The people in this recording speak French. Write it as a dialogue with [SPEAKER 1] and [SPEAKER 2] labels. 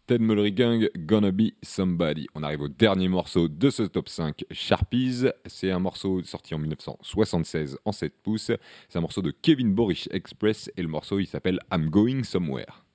[SPEAKER 1] Ted Mulry Gang, Gonna Be Somebody. On arrive au dernier morceau de ce top 5 Sharpies. C'est un morceau sorti en 1976 en 7 pouces. C'est un morceau de Kevin Borish Express et le morceau il s'appelle I'm Going Somewhere.